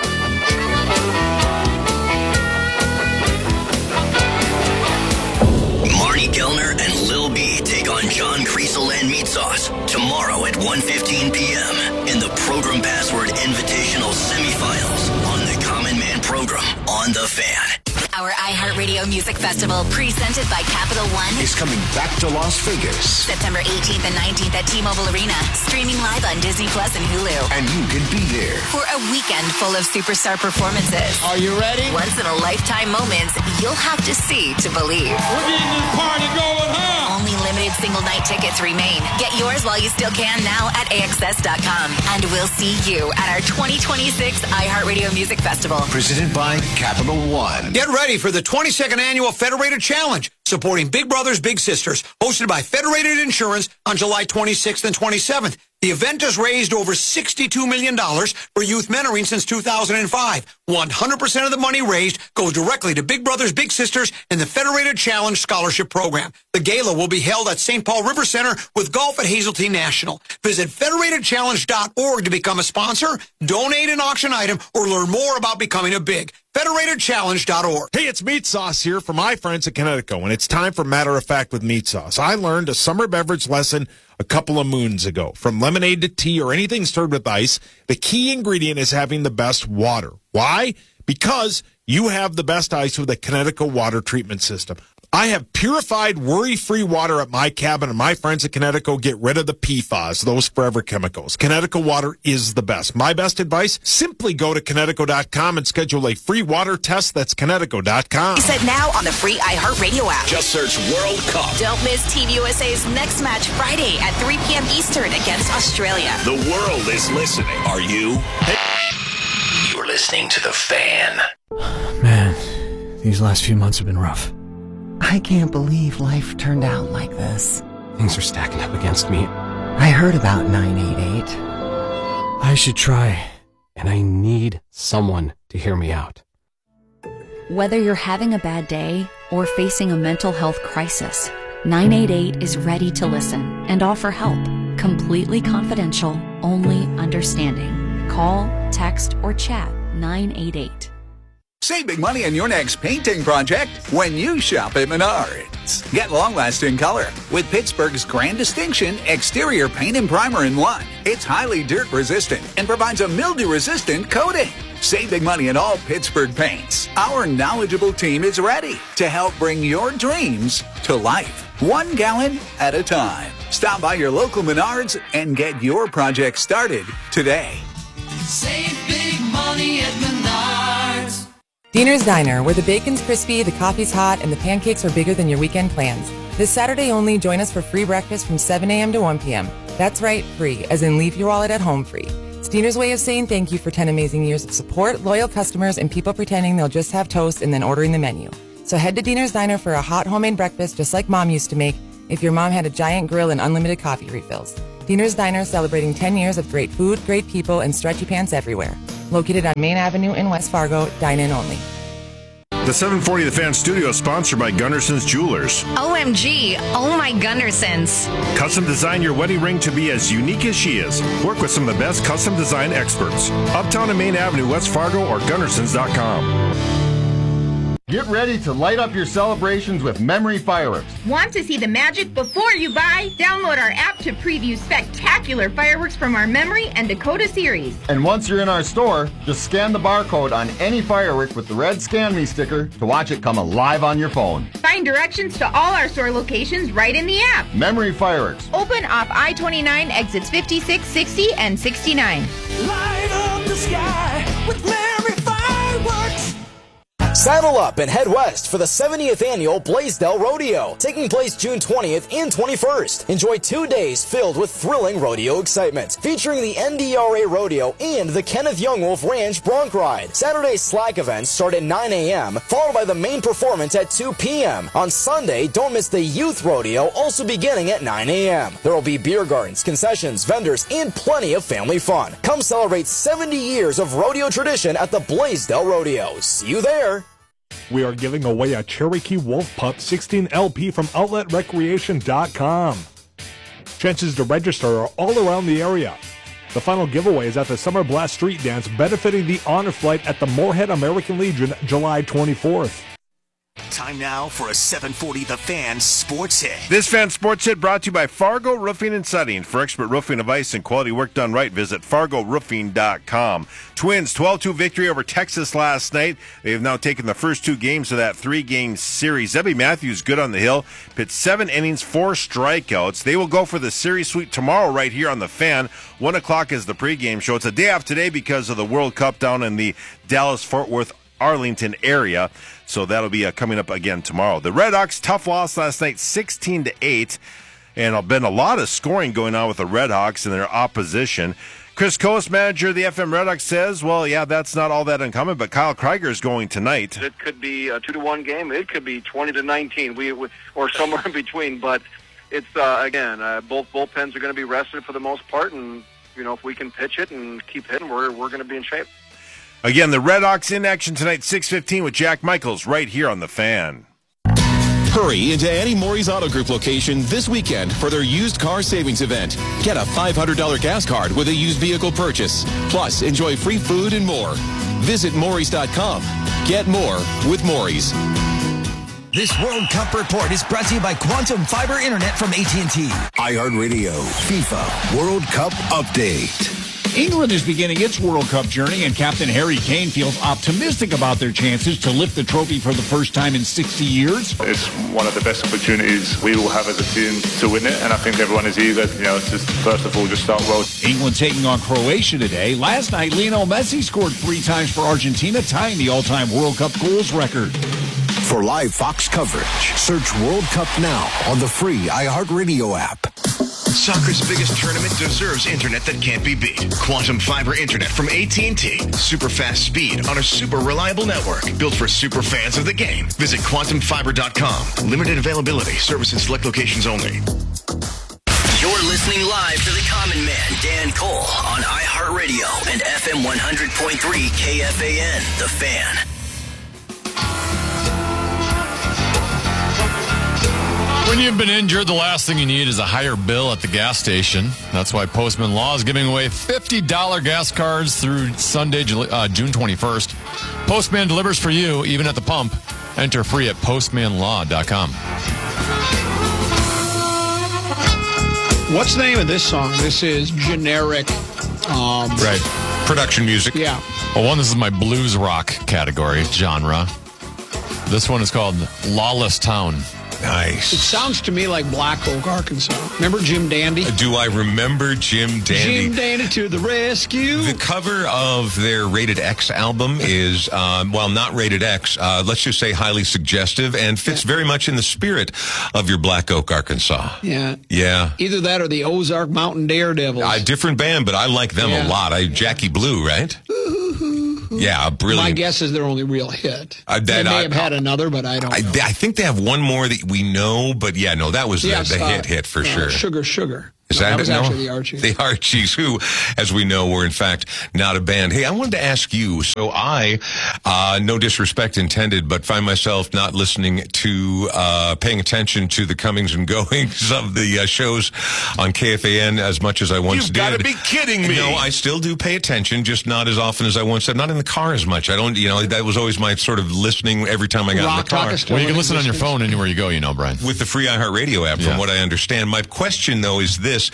Marty Gellner and Lil B take on John Creasel and Meat Sauce tomorrow at 1:15 p.m. in the Program Password Invitational Semifinals on the Common Man program on the Fan. Our iHeartRadio Music Festival, presented by Capital One, is coming back to Las Vegas. September 18th and 19th at T-Mobile Arena, streaming live on Disney Plus and Hulu. And you can be there For a weekend full of superstar performances. Are you ready? Once-in-a-lifetime moments you'll have to see to believe. We're getting this party going, huh? Only limited single-night tickets remain. Get yours while you still can now at AXS.com. And we'll see you at our 2026 iHeartRadio Music Festival. Presented by Capital One. Get ready for the 22nd Annual Federated Challenge, supporting Big Brothers Big Sisters, hosted by Federated Insurance on July 26th and 27th. The event has raised over $62 million for youth mentoring since 2005. 100% of the money raised goes directly to Big Brothers Big Sisters and the Federated Challenge Scholarship Program. The gala will be held at St. Paul River Center with golf at Hazeltine National. Visit federatedchallenge.org to become a sponsor, donate an auction item, or learn more about becoming a big. federatedchallenge.org. Hey, it's Meat Sauce here from my friends at Connecticut, and it's time for Matter of Fact with Meat Sauce. I learned a summer beverage lesson a couple of moons ago. From lemonade to tea or anything stirred with ice, the key ingredient is having the best water. Why? Because you have the best ice with the Connecticut water treatment system. I have purified, worry-free water at my cabin, and my friends at Connecticut get rid of the PFAS, those forever chemicals. Connecticut water is the best. My best advice? Simply go to Connecticut.com and schedule a free water test. That's Connecticut.com. Set now on the free iHeartRadio app. Just search World Cup. Don't miss Team USA's next match Friday at 3 p.m. Eastern against Australia. The world is listening. Are you? You're listening to The Fan. Man, these last few months have been rough. I can't believe life turned out like this. Things are stacking up against me. I heard about 988. I should try, and I need someone to hear me out. Whether you're having a bad day or facing a mental health crisis, 988 is ready to listen and offer help. Completely confidential, only understanding. Call, text, or chat 988. Save big money on your next painting project when you shop at Menards. Get long-lasting color with Pittsburgh's Grand Distinction Exterior Paint and Primer in one. It's highly dirt-resistant and provides a mildew-resistant coating. Save big money on all Pittsburgh paints. Our knowledgeable team is ready to help bring your dreams to life, 1 gallon at a time. Stop by your local Menards and get your project started today. Save big money at Menards. Diener's Diner, where the bacon's crispy, the coffee's hot, and the pancakes are bigger than your weekend plans. This Saturday only, join us for free breakfast from 7 a.m. to 1 p.m. That's right, free, as in leave your wallet at home free. It's Diener's way of saying thank you for 10 amazing years of support, loyal customers, and people pretending they'll just have toast and then ordering the menu. So head to Diener's Diner for a hot homemade breakfast just like Mom used to make if your mom had a giant grill and unlimited coffee refills. Diener's Diner celebrating 10 years of great food, great people, and stretchy pants everywhere. Located on Main Avenue in West Fargo, dine-in only. The 740 The Fan Studio is sponsored by Gunderson's Jewelers. OMG, oh my Gundersons. Custom design your wedding ring to be as unique as she is. Work with some of the best custom design experts. Uptown and Main Avenue, West Fargo, or Gundersons.com. Get ready to light up your celebrations with Memory Fireworks. Want to see the magic before you buy? Download our app to preview spectacular fireworks from our Memory and Dakota series. And once you're in our store, just scan the barcode on any firework with the red Scan Me sticker to watch it come alive on your phone. Find directions to all our store locations right in the app. Memory Fireworks. Open off I-29 exits 56, 60, and 69. Light up the sky with Memory Fireworks. Saddle up and head west for the 70th annual Blaisdell Rodeo, taking place June 20th and 21st. Enjoy 2 days filled with thrilling rodeo excitement, featuring the NDRA Rodeo and the Kenneth Young Wolf Ranch Bronc Ride. Saturday's slack events start at 9 a.m., followed by the main performance at 2 p.m. On Sunday, don't miss the Youth Rodeo, also beginning at 9 a.m. There will be beer gardens, concessions, vendors, and plenty of family fun. Come celebrate 70 years of rodeo tradition at the Blaisdell Rodeo. See you there. We are giving away a Cherokee Wolf Pup 16 LP from OutletRecreation.com. Chances to register are all around the area. The final giveaway is at the Summer Blast Street Dance, benefiting the Honor Flight at the Moorhead American Legion, July 24th. Time now for a 740 The Fan Sports Hit. This Fan Sports Hit brought to you by Fargo Roofing and Siding. For expert roofing advice and quality work done right, visit FargoRoofing.com. Twins 12-2 victory over Texas last night. They have now taken the first 2 games of that 3-game series. Zebby Matthews good on the hill. Pitched 7 innings, 4 strikeouts. They will go for the series sweep tomorrow right here on The Fan. 1 o'clock is the pregame show. It's a day off today because of the World Cup down in the Dallas-Fort Worth Arlington area. So that'll be coming up again tomorrow. The Red Hawks, tough loss last night, 16-8. And been a lot of scoring going on with the Red Hawks and their opposition. Chris Coast, manager of the FM Red Hawks, says, well, yeah, that's not all that uncommon, but Kyle Krieger is going tonight. It could be a 2-1 game. It could be 20-19, or somewhere in between. But it's, again, both bullpens are going to be rested for the most part. And, if we can pitch it and keep hitting, we're going to be in shape. Again, the Red Hawks in action tonight, 6:15 with Jack Michaels right here on The Fan. Hurry into any Maury's Auto Group location this weekend for their used car savings event. Get a $500 gas card with a used vehicle purchase. Plus, enjoy free food and more. Visit Maury's.com. Get more with Maury's. This World Cup report is brought to you by Quantum Fiber Internet from AT&T. iHeartRadio FIFA World Cup Update. England is beginning its World Cup journey, and Captain Harry Kane feels optimistic about their chances to lift the trophy for the first time in 60 years. It's one of the best opportunities we will have as a team to win it, and I think everyone is eager, just first of all, just start well. England taking on Croatia today. Last night, Lionel Messi scored 3 times for Argentina, tying the all-time World Cup goals record. For live Fox coverage, search World Cup now on the free iHeartRadio app. Soccer's biggest tournament deserves internet that can't be beat. Quantum Fiber Internet from AT&T. Super fast speed on a super reliable network. Built for super fans of the game. Visit quantumfiber.com. Limited availability. Service in select locations only. You're listening live to the Common Man, Dan Cole, on iHeartRadio and FM 100.3 KFAN, The Fan. When you've been injured, the last thing you need is a higher bill at the gas station. That's why Postman Law is giving away $50 gas cards through Sunday, June 21st. Postman delivers for you, even at the pump. Enter free at postmanlaw.com. What's the name of this song? This is generic. Right. Production music. Yeah. Well, this is my blues rock category genre. This one is called Lawless Town. Nice. It sounds to me like Black Oak, Arkansas. Remember Jim Dandy? Do I remember Jim Dandy? Jim Dandy to the rescue. The cover of their Rated X album is, not Rated X, let's just say highly suggestive and fits very much in the spirit of your Black Oak, Arkansas. Yeah. Yeah. Either that or the Ozark Mountain Daredevils. Different band, but I like them a lot. Jackie Blue, right? Yeah, brilliant. My guess is their only real hit. They may have had another, but I don't know. I think they have one more that we know, but that was the hit for sure. Sugar. Is that was actually the Archies. The Archies, who, as we know, were in fact not a band. Hey, I wanted to ask you, so I, no disrespect intended, but find myself not listening to, paying attention to the comings and goings of the shows on KFAN as much as I once did. You've got to be kidding me. No, I still do pay attention, just not as often as I once did. Not in the car as much. I don't, that was always my sort of listening every time I got in the car. Well, you can listen on your phone anywhere you go, Brian. With the free iHeartRadio app, from what I understand. My question, though, is this.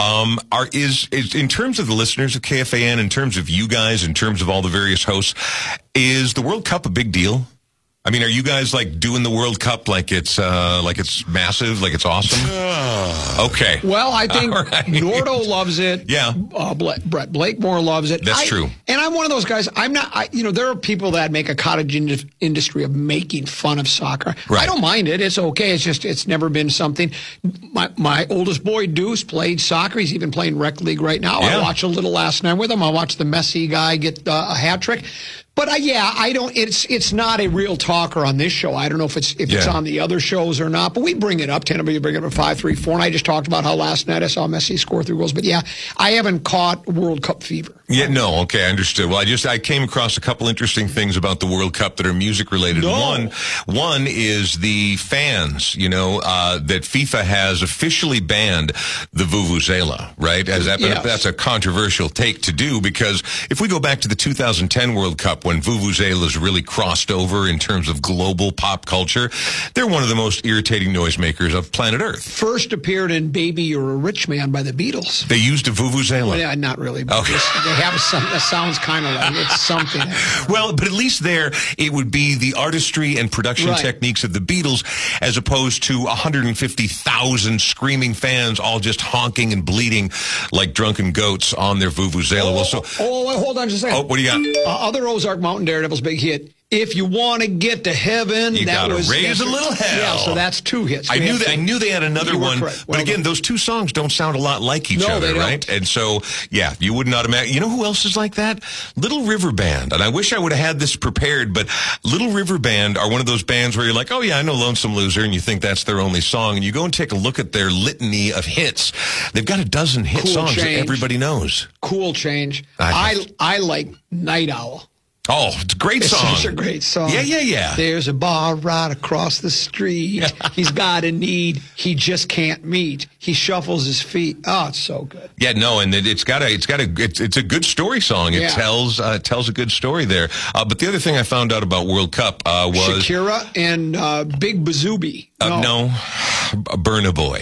Is in terms of the listeners of KFAN, in terms of you guys, in terms of all the various hosts, is the World Cup a big deal? I mean, are you guys like doing the World Cup like it's massive, like it's awesome? Okay. Well, I think Nordo loves it. Yeah. Brett Blakemore loves it. That's true. And I'm one of those guys. I'm not. There are people that make a cottage industry of making fun of soccer. Right. I don't mind it. It's okay. It's just it's never been something. My oldest boy Deuce played soccer. He's even playing rec league right now. Yeah. I watched a little last night with him. I watched the Messi guy get a hat trick. But I don't. It's not a real talker on this show. I don't know if it's on the other shows or not. But we bring it up. We bring it up at 5-3-4. And I just talked about how last night I saw Messi score 3 goals. But I haven't caught World Cup fever. Yeah, no, okay, I understood. Well, I came across a couple interesting things about the World Cup that are music related. No. One is the fans. That FIFA has officially banned the vuvuzela. Right? That's a controversial take to do, because if we go back to the 2010 World Cup, when vuvuzelas really crossed over in terms of global pop culture, they're one of the most irritating noisemakers of planet Earth. First appeared in Baby You're a Rich Man by the Beatles. They used a vuvuzela. Well, yeah, not really. Okay. They have something that sounds kind of like it's something. Well, but at least there it would be the artistry and production techniques of the Beatles, as opposed to 150,000 screaming fans all just honking and bleating like drunken goats on their vuvuzela. Hold on just a second. Oh, what do you got? Other Ozark Mountain Daredevils big hit. If you want to get to heaven, you got to raise a little hell. Yeah, so that's 2 hits. I knew they had another one. But again, those 2 songs don't sound a lot like each other, right? And so, you would not imagine. You know who else is like that? Little River Band. And I wish I would have had this prepared, but Little River Band are one of those bands where you're like, oh yeah, I know Lonesome Loser, and you think that's their only song, and you go and take a look at their litany of hits. They've got a dozen hit songs that everybody knows. Cool Change. I like Night Owl. Oh, it's a great song. It's such a great song. Yeah. There's a bar right across the street. He's got a need he just can't meet. He shuffles his feet. Oh, it's so good. Yeah, no, and it's a good story song. It tells a good story there. But the other thing I found out about World Cup was Shakira and Big Bazoobi. No, Burna Boy.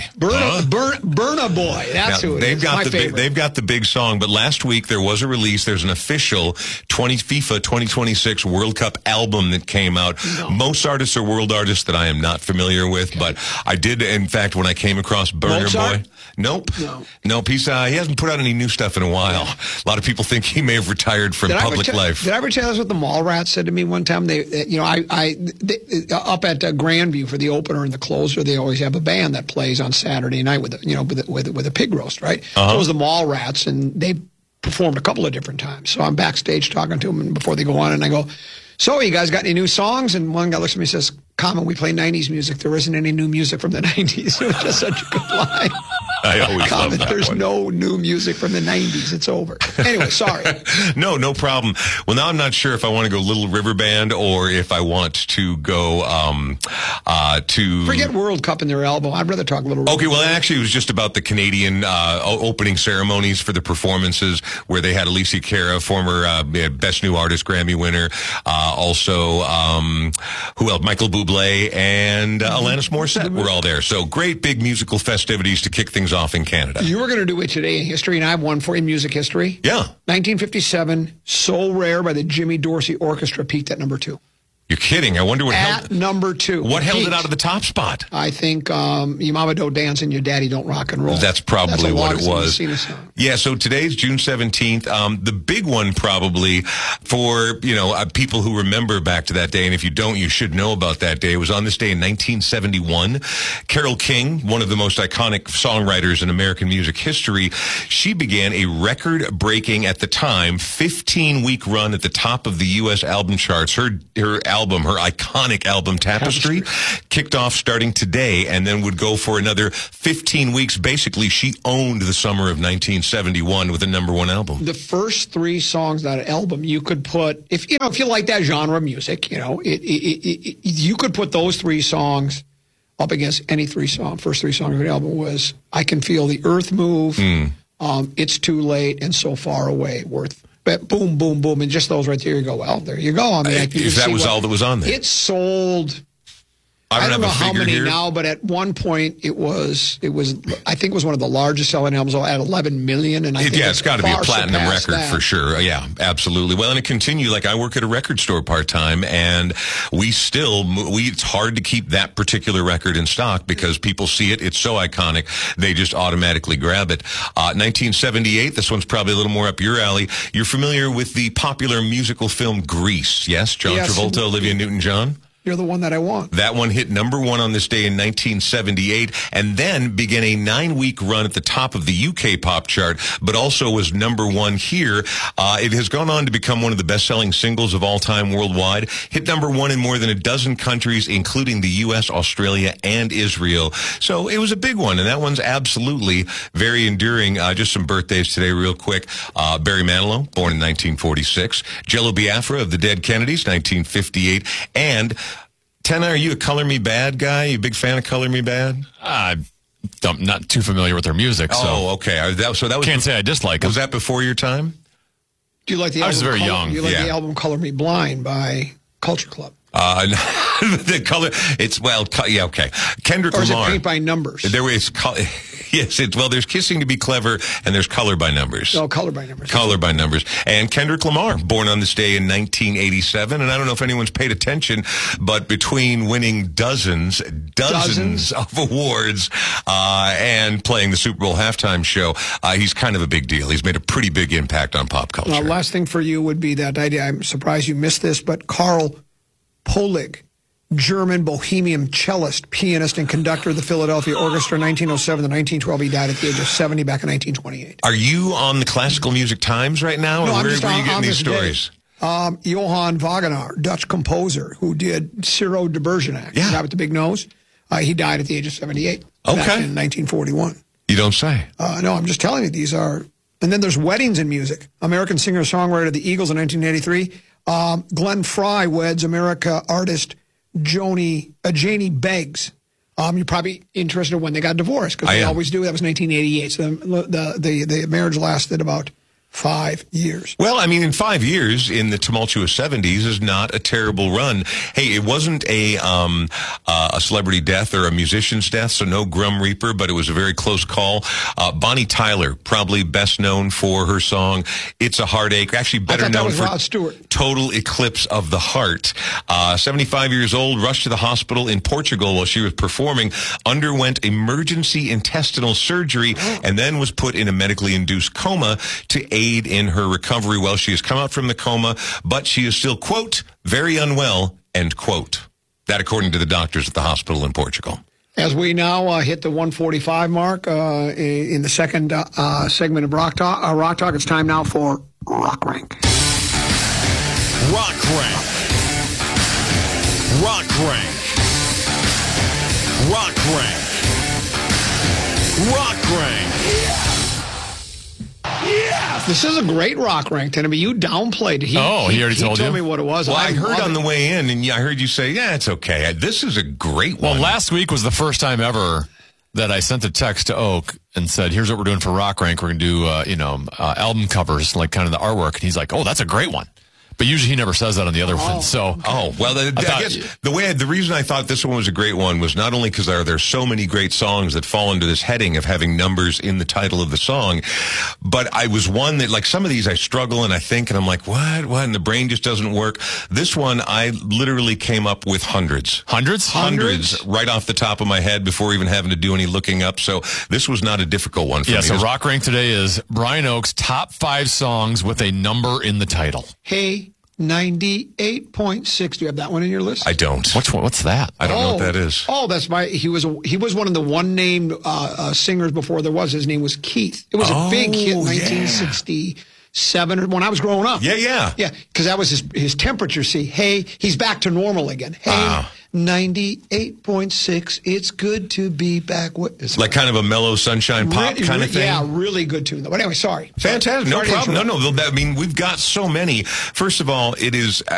Burna Boy. That's who it is. They've got the big song. But last week there was a release. There's an official FIFA 2026 World Cup album that came out. No. Most artists are world artists that I am not familiar with, but I did, in fact, when I came across Burna Boy. Nope. He hasn't put out any new stuff in a while. A lot of people think he may have retired from public life. Did I ever tell you what the Mallrats said to me one time? They up at Grandview for the opener and the closer, they always have a band that plays on Saturday night with a pig roast, right? So it was the Mallrats, and they performed a couple of different times. So I'm backstage talking to them before they go on, and I go, so you guys got any new songs? And one guy looks at me and says, Common, we play 90s music. There isn't any new music from the 90s. It was just such a good line. I always love that There's one. no new music from the 90s. It's over. Anyway, sorry. No problem. Well, now I'm not sure if I want to go Little River Band or if I want to go to... Forget World Cup in their album. I'd rather talk Little River. Okay, well, actually, it was just about the Canadian opening ceremonies for the performances where they had Alicia Cara, former Best New Artist Grammy winner, also, who else? Michael Bublé and Alanis Morissette were all there. So great big musical festivities to kick things off in Canada. You were going to do it today in history, and I have one for you, music history. Yeah. 1957, So Rare by the Jimmy Dorsey Orchestra peaked at number 2. You're kidding. I wonder what at number 2. What held it out of the top spot? I think Your Mama Don't Dance and Your Daddy Don't Rock and Roll. That's probably what it was. Song. Yeah, so today's June 17th. The big one probably for, people who remember back to that day, and if you don't, you should know about that day. It was on this day in 1971. Carole King, one of the most iconic songwriters in American music history, she began a record-breaking, at the time, 15-week run at the top of the U.S. album charts. Her iconic album Tapestry, kicked off starting today and then would go for another 15 weeks. Basically, she owned the summer of 1971 with a #1 album. The first 3 songs on that album, you could put, if you like that genre of music, you could put those 3 songs up against any first 3 songs of the album was I Can Feel the Earth Move, It's Too Late, and So Far Away, worth boom, boom, boom, and just those right there, you go, well, there you go. I mean, if that was all that was on there. It sold, I don't know how many now, but at one point it was, I think it was one of the largest selling albums at 11 million. And it's got to be a platinum record for sure. Yeah, absolutely. Well, and it continued. Like, I work at a record store part-time, and it's hard to keep that particular record in stock because people see it. It's so iconic. They just automatically grab it. 1978, this one's probably a little more up your alley. You're familiar with the popular musical film Grease, yes? John Travolta, Olivia Newton-John? You're the one that I want. That one hit #1 on this day in 1978 and then began a 9-week run at the top of the UK pop chart, but also was #1 here. It has gone on to become one of the best-selling singles of all time worldwide. Hit #1 in more than a dozen countries, including the U.S., Australia, and Israel. So it was a big one, and that one's absolutely very enduring. Just some birthdays today real quick. Barry Manilow, born in 1946. Jello Biafra of the Dead Kennedys, 1958. And Tenna, are you a Color Me Bad guy? You a big fan of Color Me Bad? I'm not too familiar with their music. Oh, okay. So that was can't say I dislike them. Was that before your time? Do you like the I album? was very young. Do you like the album Color Me Blind by Culture Club? The color, okay. Kendrick Lamar. Or is Lamar. it Paint by Numbers? There's Kissing to Be Clever and there's Color by Numbers. Oh, Color by Numbers. Color by Numbers. And Kendrick Lamar, born on this day in 1987. And I don't know if anyone's paid attention, but between winning dozens of awards and playing the Super Bowl halftime show, he's kind of a big deal. He's made a pretty big impact on pop culture. Last thing for you would be that I'm surprised you missed this, but Carl Polig, German bohemian cellist, pianist, and conductor of the Philadelphia Orchestra, 1907 to 1912. He died at the age of 70 back in 1928. Are you on the Classical Music Times right now? No, or I'm where just are you getting these stories? Johann Wagenaar, Dutch composer, who did Ciro de Bergerac, the guy with the big nose. He died at the age of 78 back in 1941. You don't say. No, I'm just telling you, these are... And then there's weddings in music. American singer-songwriter of the Eagles in 1983. Glenn Frey weds America artist Janie Beggs. You're probably interested when they got divorced, because they always do. That was 1988. So the marriage lasted about 5 years. Well, I mean, in 5 years in the tumultuous 70s is not a terrible run. Hey, it wasn't a celebrity death or a musician's death, so no Grum Reaper, but it was a very close call. Bonnie Tyler, probably best known for her song "It's a Heartache," actually better known for Rod Stewart. "Total Eclipse of the Heart." 75 years old, rushed to the hospital in Portugal while she was performing, underwent emergency intestinal surgery, and then was put in a medically induced coma to aid in her recovery. Well, she has come out from the coma, but she is still, quote, very unwell, end quote. That according to the doctors at the hospital in Portugal. As we now hit the 1:45 mark in the second segment of Rock Talk, it's time now for Rock Rank. Rock Rank. Rock Rank. Rock Rank. Rock Rank. This is a great rock rank, and I mean, you downplayed it. He already told you? He told me what it was. Well, I heard on the way in, and I heard you say, yeah, it's okay. This is a great one. Well, last week was the first time ever that I sent a text to Oak and said, here's what we're doing for Rock Rank. We're going to do, album covers, like kind of the artwork. And he's like, oh, that's a great one. But usually he never says that on the other one. So, the reason I thought this one was a great one was not only because there's so many great songs that fall into this heading of having numbers in the title of the song, but I was one that, like, some of these I struggle and I think, and I'm like, what? And the brain just doesn't work. This one, I literally came up with hundreds. Hundreds right off the top of my head before even having to do any looking up. So this was not a difficult one for me. Yeah, so Rock Rank today is Brian Oak's top 5 songs with a number in the title. Hey, 98.6. Do you have that one in your list? I don't. What's that? I don't know what that is. Oh, that's he was one of the one-named singers before there was. His name was Keith. It was a big hit in 1967 when I was growing up. Yeah, because that was his temperature. See, hey, he's back to normal again. Hey, 98.6. It's good to be back. Like kind of a mellow sunshine pop kind of thing? Yeah, really good tune. But anyway, sorry. Fantastic. No problem. No. I mean, we've got so many. First of all, it is